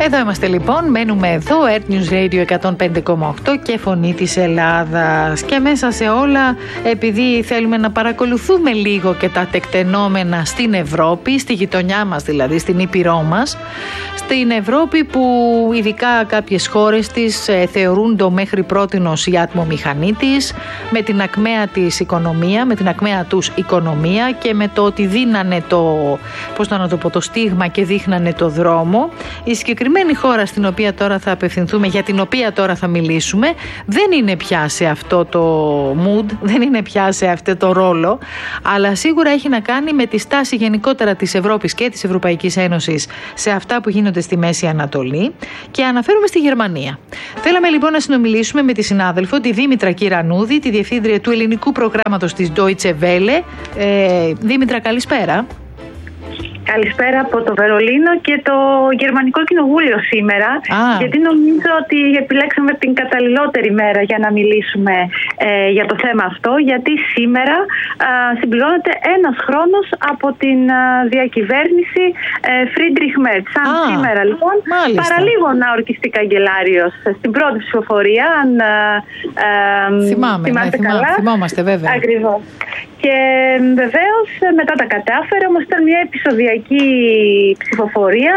Εδώ είμαστε λοιπόν, μένουμε εδώ, Earth News Radio 105,8 και Φωνή της Ελλάδας. Και μέσα σε όλα, επειδή θέλουμε να παρακολουθούμε λίγο και τα τεκτενόμενα στην Ευρώπη, στη γειτονιά μας δηλαδή, στην ήπειρό μας, στην Ευρώπη που ειδικά κάποιες χώρες της θεωρούν το μέχρι πρότινος η ατμομηχανή της, με την ακμαία της οικονομία, με την ακμαία τους οικονομία και με το ότι δίνανε το στίγμα και δείχνανε το δρόμο. Η συγκεκριμένη χώρα στην οποία τώρα θα απευθυνθούμε, για την οποία τώρα θα μιλήσουμε, δεν είναι πια σε αυτό το mood, δεν είναι πια σε αυτό το ρόλο, αλλά σίγουρα έχει να κάνει με τη στάση γενικότερα της Ευρώπης και της Ευρωπαϊκής Ένωσης σε αυτά που γίνονται στη Μέση Ανατολή, και αναφέρουμε στη Γερμανία. Θέλαμε λοιπόν να συνομιλήσουμε με τη συνάδελφο, τη Δήμητρα Κυρανούδη, τη διευθύντρια του ελληνικού προγράμματος της Deutsche Welle. Δήμητρα, καλησπέρα. Καλησπέρα από το Βερολίνο και το Γερμανικό Κοινοβούλιο σήμερα, γιατί νομίζω ότι επιλέξαμε την καταλληλότερη μέρα για να μιλήσουμε για το θέμα αυτό, γιατί σήμερα συμπληρώνεται ένας χρόνος από την διακυβέρνηση Φρίντριχ Μέρτς. Σαν σήμερα λοιπόν, παραλίγο να ορκιστεί καγκελάριος στην πρώτη ψηφοφορία, αν θυμάστε καλά. Θυμόμαστε βέβαια. Ακριβώς. Και βεβαίως μετά τα κατάφερε, όμως ήταν μια επεισοδιακή ψηφοφορία,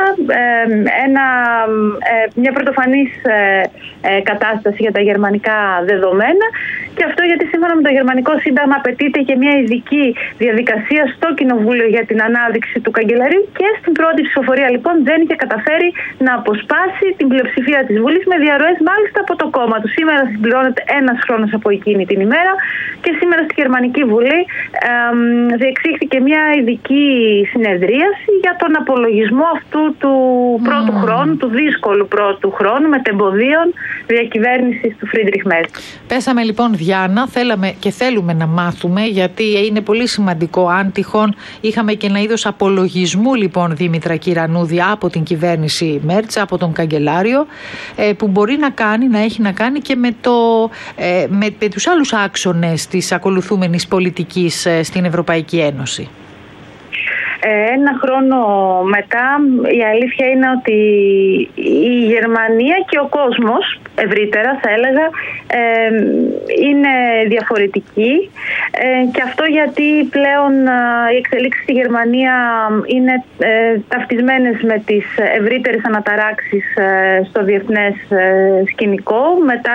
μια πρωτοφανής κατάσταση για τα γερμανικά δεδομένα, και αυτό γιατί σύμφωνα με το Γερμανικό Σύνταγμα απαιτείται και μια ειδική διαδικασία στο Κοινοβούλιο για την ανάδειξη του καγκελαρίου, και στην πρώτη ψηφοφορία λοιπόν δεν είχε καταφέρει να αποσπάσει την πλειοψηφία της Βουλής, με διαρροές μάλιστα από το κόμμα του. Σήμερα συμπληρώνεται ένας χρόνος από εκείνη την ημέρα, και σήμερα στη Γερμανική Βουλή διεξήχθηκε μια ειδική συνεδρίαση για τον απολογισμό αυτού του πρώτου χρόνου, του δύσκολου πρώτου χρόνου μετεμποδίων διακυβέρνησης του Φρίντριχ Μέρτς. Πέσαμε λοιπόν Διάννα, θέλουμε να μάθουμε, γιατί είναι πολύ σημαντικό, αν τυχόν είχαμε και ένα είδος απολογισμού λοιπόν, Δήμητρα Κυρανούδη, από την κυβέρνηση Μέρτς, από τον καγκελάριο, που μπορεί να έχει να κάνει και με τους άλλους άξονες της ακολουθούμενης πολιτικής στην Ευρωπαϊκή Ένωση. Ένα χρόνο μετά η αλήθεια είναι ότι η Γερμανία και ο κόσμος ευρύτερα θα έλεγα είναι διαφορετική, και αυτό γιατί πλέον οι εξελίξεις στη Γερμανία είναι ταυτισμένες με τις ευρύτερες αναταράξεις στο διεθνές σκηνικό,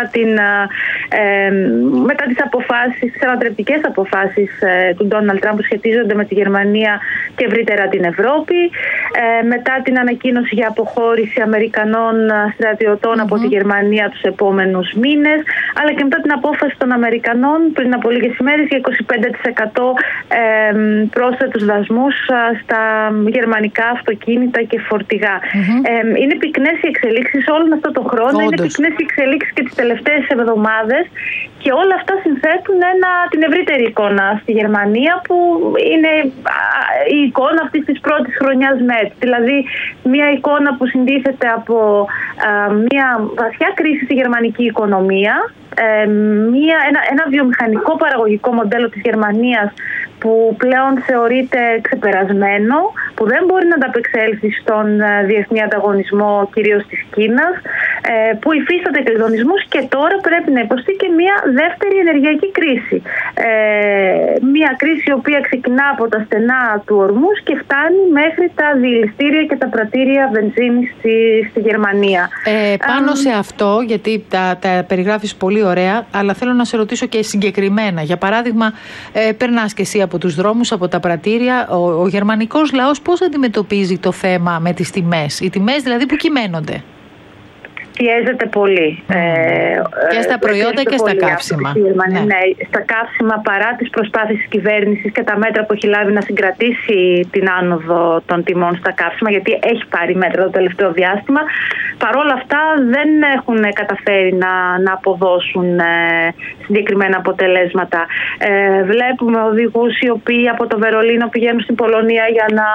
μετά τις αποφάσεις, τις ανατρεπτικές αποφάσεις του Ντόναλντ Τραμπ που σχετίζονται με τη Γερμανία και ευρύτερα την Ευρώπη, μετά την ανακοίνωση για αποχώρηση Αμερικανών στρατιωτών από τη Γερμανία τους επόμενους μήνες, αλλά και μετά την απόφαση των Αμερικανών πριν από λίγες ημέρες για 25% πρόσθετους δασμούς στα γερμανικά αυτοκίνητα και φορτηγά. Είναι πυκνές οι εξελίξεις όλον αυτό το χρόνο, είναι πυκνές οι εξελίξεις και τις τελευταίες εβδομάδες, και όλα αυτά συνθέτουν την ευρύτερη εικόνα στη Γερμανία, που είναι η εικόνα αυτής της πρώτης χρονιάς ΜΕΤ. Δηλαδή μια εικόνα που συντίθεται από μια βαθιά κρίση στη γερμανική οικονομία, ένα βιομηχανικό παραγωγικό μοντέλο της Γερμανίας που πλέον θεωρείται ξεπερασμένο, που δεν μπορεί να ανταπεξέλθει στον διεθνή ανταγωνισμό κυρίως της Κίνας, που υφίσταται κλειδονισμούς και τώρα πρέπει να υποστεί και μια δεύτερη ενεργειακή κρίση. Μια κρίση η οποία ξεκινά από τα στενά του ορμούς και φτάνει μέχρι τα διελιστήρια και τα πρατήρια βενζίνης στη Γερμανία. Πάνω σε αυτό, γιατί τα περιγράφεις πολύ ωραία, αλλά θέλω να σε ρωτήσω και συγκεκριμένα. Για παράδειγμα, περνάς και εσύ από τους δρόμους, από τα πρατήρια. Ο γερμανικός λαός πώς αντιμετωπίζει το θέμα με τις τιμές? Οι τιμές δηλαδή που κυμαίνονται. Πιέζεται πολύ. Και στα προϊόντα και στα καύσιμα. Ναι, στα καύσιμα, παρά τις προσπάθειες της κυβέρνησης και τα μέτρα που έχει λάβει να συγκρατήσει την άνοδο των τιμών στα καύσιμα, γιατί έχει πάρει μέτρα το τελευταίο διάστημα, παρόλα αυτά δεν έχουν καταφέρει να αποδώσουν συγκεκριμένα αποτελέσματα. Βλέπουμε οδηγούς οι οποίοι από το Βερολίνο πηγαίνουν στην Πολωνία για να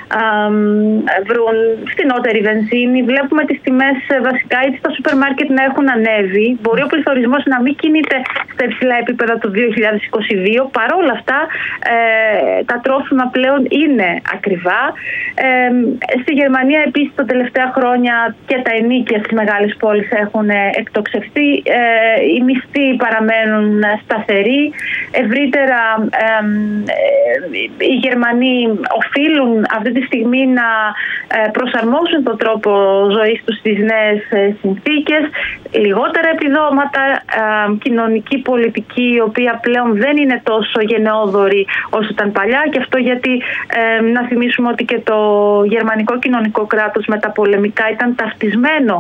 βρουν φθηνότερη βενζίνη. Βλέπουμε τις τιμές βασικά είτε στα σούπερ μάρκετ να έχουν ανέβει. Μπορεί ο πληθωρισμός να μην κινείται στα υψηλά επίπεδα του 2022. Παρόλα αυτά τα τρόφιμα πλέον είναι ακριβά. Στη Γερμανία επίσης τα τελευταία χρόνια και τα ενοίκια στις μεγάλες πόλεις έχουν εκτοξευθεί. Οι μισθοί παραμένουν σταθεροί. Ευρύτερα οι Γερμανοί οφείλουν αυτή τη στιγμή να προσαρμόσουν τον τρόπο ζωής τους στις νέες συνθήκες, λιγότερα επιδόματα, κοινωνική πολιτική η οποία πλέον δεν είναι τόσο γενναιόδορη όσο ήταν παλιά, και αυτό γιατί να θυμίσουμε ότι και το γερμανικό κοινωνικό κράτος με τα πολεμικά ήταν ταυτισμένο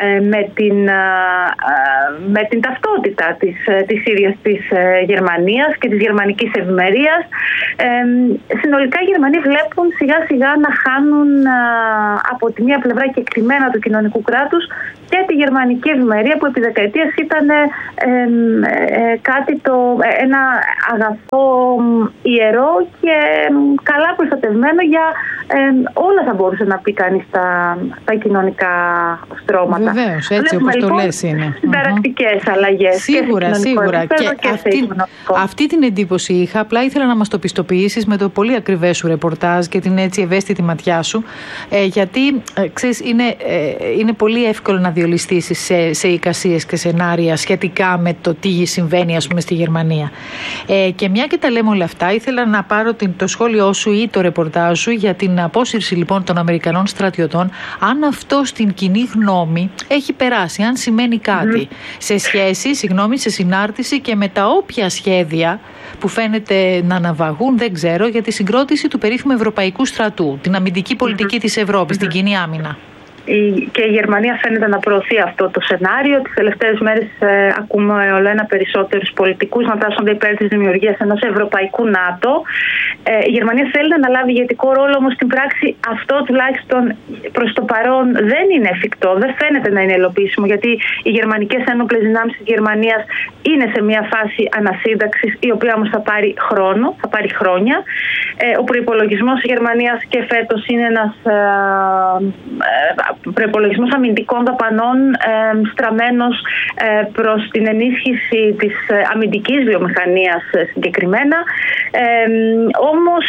με την ταυτότητα της ίδιας της Γερμανίας και της γερμανικής ευημερίας. Συνολικά οι Γερμανοί βλέπουν σιγά σιγά να χάνουν από τη μία πλευρά κεκτημένα του κοινωνικού κράτους και τη γερμανική ευημερία που επί δεκαετίες ήταν ένα αγαθό ιερό και καλά προστατευμένο για όλα, θα μπορούσε να πει κανείς, τα κοινωνικά στρώματα. Βεβαίως, έτσι όπως το λες είναι. Συνταρακτικές αλλαγές. Σίγουρα. Και αυτή την εντύπωση είχα. Απλά ήθελα να μας το πιστοποιήσεις με το πολύ ακριβές σου ρεπορτάζ και την έτσι ευαίσθητη ματιά σου, γιατί ξέρεις, είναι πολύ εύκολο να διολιστήσεις σε εικασίες και σενάρια σχετικά με το τι συμβαίνει, ας πούμε, στη Γερμανία. Και μια και τα λέμε όλα αυτά, ήθελα να πάρω το σχόλιο σου ή το ρεπορτάζ σου για την απόσυρση λοιπόν των Αμερικανών στρατιωτών, αν αυτό στην κοινή γνώμη έχει περάσει, αν σημαίνει κάτι σε σχέση, σε συνάρτηση και με τα όποια σχέδια που φαίνεται να αναβαγούν, δεν ξέρω, για τη συγκρότηση του περίφημου Ευρωπαϊκού Στρατού, την αμυντική πολιτική της Ευρώπης, την κοινή άμυνα. Και η Γερμανία φαίνεται να προωθεί αυτό το σενάριο. Τις τελευταίες μέρες ακούμε όλο ένα περισσότερους πολιτικούς να τάσσονται υπέρ της δημιουργίας ενός Ευρωπαϊκού ΝΑΤΟ. Η Γερμανία θέλει να αναλάβει ηγετικό ρόλο, όμως στην πράξη αυτό τουλάχιστον προς το παρόν δεν είναι εφικτό, δεν φαίνεται να είναι υλοποιήσιμο, γιατί οι γερμανικές ένοπλες δυνάμεις της Γερμανίας είναι σε μια φάση ανασύνταξης, η οποία όμως θα πάρει χρόνια. Ο προϋπολογισμός της Γερμανίας και φέτος είναι ένας προϋπολογισμός αμυντικών δαπανών στραμμένος προς την ενίσχυση της αμυντικής βιομηχανίας συγκεκριμένα. Όμως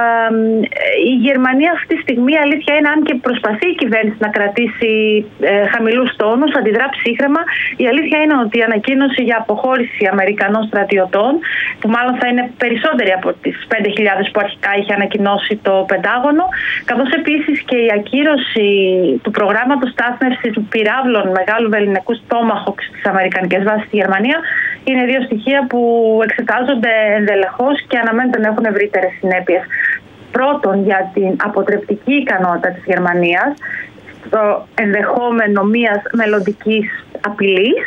η Γερμανία αυτή τη στιγμή, η αλήθεια είναι, αν και προσπαθεί η κυβέρνηση να κρατήσει χαμηλούς τόνους, αντιδρά ψύχραιμα. Η αλήθεια είναι ότι η ανακοίνωση για αποχώρηση Αμερικανών στρατιωτών, που μάλλον θα είναι περισσότεροι από τις 5.000 που αρχικά είχε ανακοινώσει το Πεντάγωνο, καθώς επίσης και η ακύρωση του προγράμματος στάθμευσης πυράβλων μεγάλου βεληνικούς Tomahawk στις αμερικανικές βάσεις στη Γερμανία, είναι δύο στοιχεία που εξετάζονται ενδελεχώς και αναμένεται να έχουν ευρύτερες συνέπειες. Πρώτον, για την αποτρεπτική ικανότητα της Γερμανίας στο ενδεχόμενο μιας μελλοντικής απειλής,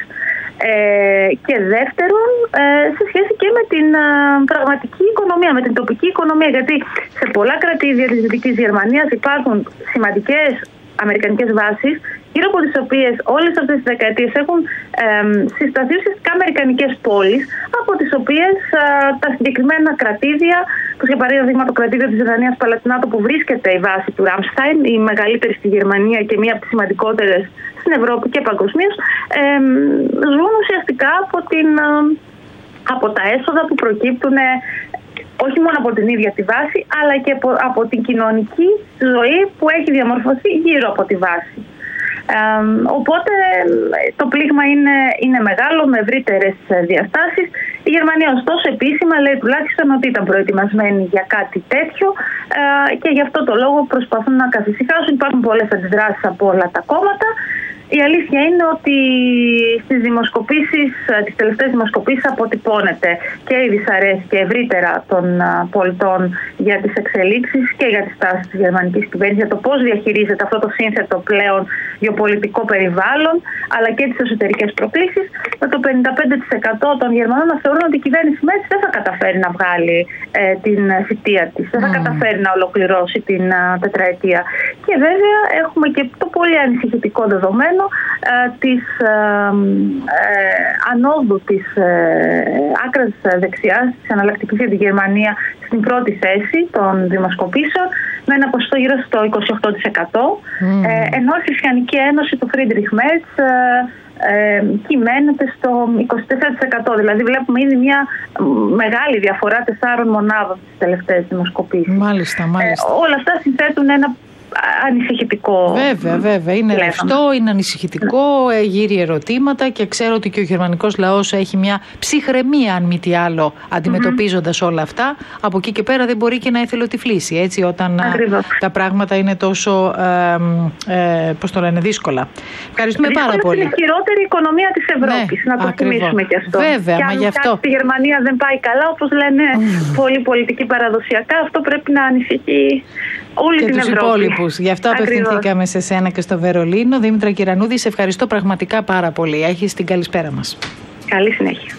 και δεύτερον σε σχέση και με την πραγματική οικονομία, με την τοπική οικονομία, γιατί σε πολλά κρατήδια της Δυτικής Γερμανίας υπάρχουν σημαντικές αμερικανικές βάσεις, γύρω από τις οποίες όλες αυτές τις δεκαετίες έχουν συσταθεί ουσιαστικά αμερικανικές πόλεις, από τις οποίες τα συγκεκριμένα κρατήδια, όπως για παράδειγμα το κρατήδιο της Ρανίας Παλατινάτο που βρίσκεται η βάση του Ράμσταϊν, η μεγαλύτερη στη Γερμανία και μία από τις σημαντικότερες στην Ευρώπη και παγκοσμίως, ζουν ουσιαστικά από τα έσοδα που προκύπτουν όχι μόνο από την ίδια τη βάση, αλλά και από την κοινωνική ζωή που έχει διαμορφωθεί γύρω από τη βάση. Οπότε το πλήγμα είναι μεγάλο, με ευρύτερες διαστάσεις. Η Γερμανία ωστόσο επίσημα λέει τουλάχιστον ότι ήταν προετοιμασμένη για κάτι τέτοιο και γι' αυτό το λόγο προσπαθούν να καθησυχάσουν. Υπάρχουν πολλές αντιδράσεις από όλα τα κόμματα. Η αλήθεια είναι ότι στις δημοσκοπήσεις, τις τελευταίες δημοσκοπήσεις, αποτυπώνεται και η δυσαρέσκεια ευρύτερα των πολιτών για τις εξελίξεις και για τις τάσεις της γερμανικής κυβέρνησης, για το πώς διαχειρίζεται αυτό το σύνθετο πλέον γεωπολιτικό περιβάλλον, αλλά και τις εσωτερικές προκλήσεις, με το 55% των Γερμανών να θεωρούν ότι η κυβέρνηση Μέρτς δεν θα καταφέρει να βγάλει την θητεία της, δεν θα καταφέρει να ολοκληρώσει την τετραετία. Και βέβαια έχουμε και το πολύ ανησυχητικό δεδομένο της ανόδου της άκρας δεξιάς, της εναλλακτικής για τη Γερμανία, στην πρώτη θέση των δημοσκοπήσεων. με ένα ποσοστό γύρω στο 28%, ενώ η Χριστιανική Ένωση του Φρίντριχ Μέρτς κυμαίνεται στο 24%. Δηλαδή βλέπουμε ήδη μια μεγάλη διαφορά 4 μονάδων στις τελευταίες δημοσκοπήσεις. Μάλιστα. Όλα αυτά συνθέτουν ένα ανησυχητικό. Βέβαια. Είναι ρευστό, είναι ανησυχητικό, γύρει ερωτήματα και ξέρω ότι και ο γερμανικός λαός έχει μια ψυχραιμία, αν μη τι άλλο, αντιμετωπίζοντας όλα αυτά. Από εκεί και πέρα δεν μπορεί και να εθελοτυφλήσει, έτσι, όταν τα πράγματα είναι τόσο δύσκολα. Ευχαριστούμε πάρα πολύ. Είναι η χειρότερη οικονομία της Ευρώπης, να το θυμίσουμε και αυτό. Βέβαια, και αν γι' αυτό. Στη Γερμανία δεν πάει καλά, όπως λένε πολλοί πολιτικοί παραδοσιακά, αυτό πρέπει να ανησυχεί όλη την Ευρώπη. Υπόλοιπους. Γι' αυτό απευθυνθήκαμε σε σένα και στο Βερολίνο. Δήμητρα Κυρανούδη, σε ευχαριστώ πραγματικά πάρα πολύ. Έχεις την καλησπέρα μας. Καλή συνέχεια.